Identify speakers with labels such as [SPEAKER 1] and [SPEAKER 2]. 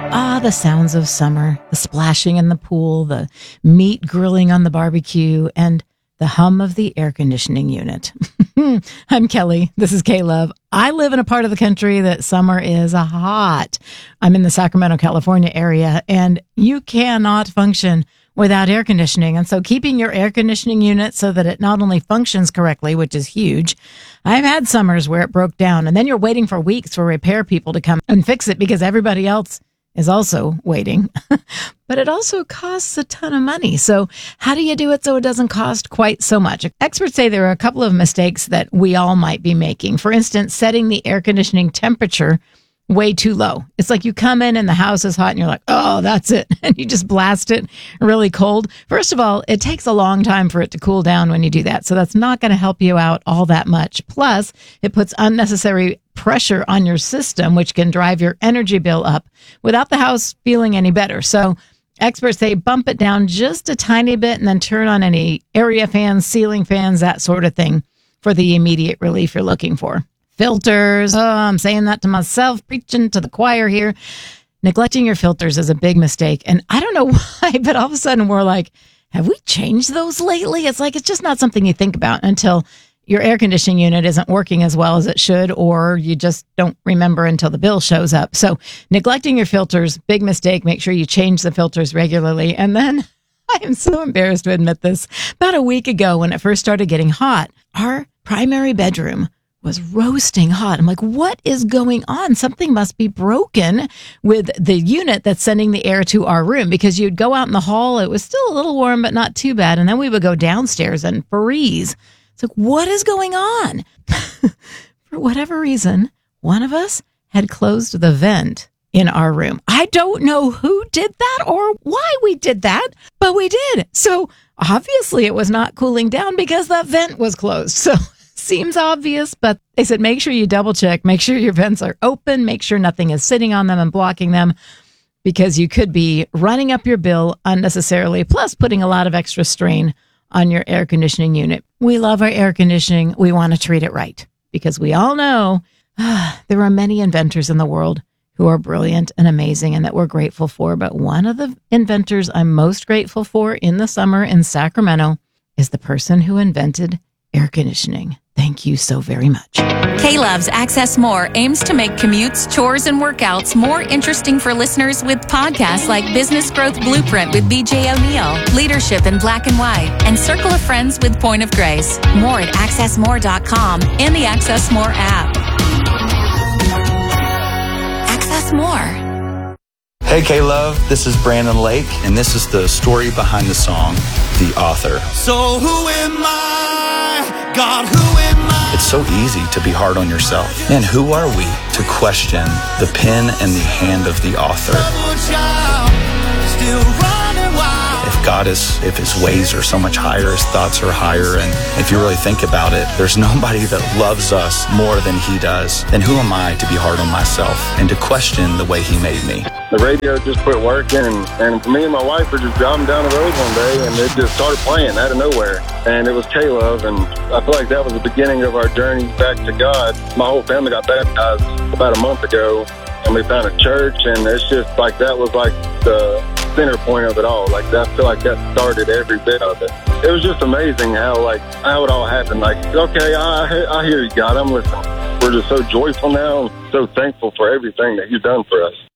[SPEAKER 1] The sounds of summer, the splashing in the pool, the meat grilling on the barbecue, and the hum of the air conditioning unit. I'm Kelly. This is K-Love. I live in a part of the country that summer is hot. I'm in the Sacramento, California area, and you cannot function without air conditioning. And so keeping your air conditioning unit so that it not only functions correctly, which is huge. I've had summers where it broke down, and then you're waiting for weeks for repair people to come and fix it because everybody else is also waiting. But it also costs a ton of money. So how do you do it so it doesn't cost quite so much? Experts say there are a couple of mistakes that we all might be making. For instance, setting the air conditioning temperature way too low. It's like you come in and the house is hot and you're like, oh, that's it. And you just blast it really cold. First of all, it takes a long time for it to cool down when you do that. So that's not going to help you out all that much. Plus, it puts unnecessary pressure on your system, which can drive your energy bill up without the house feeling any better. So experts say bump it down just a tiny bit and then turn on any area fans, ceiling fans, that sort of thing for the immediate relief you're looking for. Filters. Oh, I'm saying that to myself, preaching to the choir here. Neglecting your filters is a big mistake. And I don't know why, but all of a sudden we're like, have we changed those lately? It's like, it's just not something you think about until your air conditioning unit isn't working as well as it should, or you just don't remember until the bill shows up. So neglecting your filters, big mistake. Make sure you change the filters regularly. And then I am so embarrassed to admit this. About a week ago when it first started getting hot, our primary bedroom was roasting hot. I'm like, what is going on? Something must be broken with the unit that's sending the air to our room, because you'd go out in the hall. It was still a little warm, but not too bad. And then we would go downstairs and freeze. It's like, what is going on? For whatever reason, one of us had closed the vent in our room. I don't know who did that or why we did that, but we did. So obviously it was not cooling down because the vent was closed. So seems obvious, but they said make sure you double check, make sure your vents are open, make sure nothing is sitting on them and blocking them, because you could be running up your bill unnecessarily, plus putting a lot of extra strain on your air conditioning unit. We love our air conditioning. We want to treat it right, because we all know there are many inventors in the world who are brilliant and amazing and that we're grateful for. But one of the inventors I'm most grateful for in the summer in Sacramento is the person who invented air conditioning. Thank you so very much.
[SPEAKER 2] K-Love's Access More aims to make commutes, chores, and workouts more interesting for listeners with podcasts like Business Growth Blueprint with BJ O'Neill, Leadership in Black and White, and Circle of Friends with Point of Grace. More at accessmore.com and the Access More app. Access More.
[SPEAKER 3] Hey K-Love, this is Brandon Lake, and this is the story behind the song, The Author.
[SPEAKER 4] So who am I? God, who am I?
[SPEAKER 3] It's so easy to be hard on yourself. And who are we to question the pen and the hand of the author? If his ways are so much higher, his thoughts are higher, and if you really think about it, there's nobody that loves us more than he does. Then who am I to be hard on myself and to question the way he made me?
[SPEAKER 5] The radio just quit working, and me and my wife were just driving down the road one day, and it just started playing out of nowhere. And it was K-Love, and I feel like that was the beginning of our journey back to God. My whole family got baptized about a month ago, and we found a church, and it's just like that was like the center point of it all. Like I feel like that started every bit of it. It was just amazing how it all happened. Like, okay, I hear you, God, I'm listening. We're just so joyful now, so thankful for everything that you've done for us.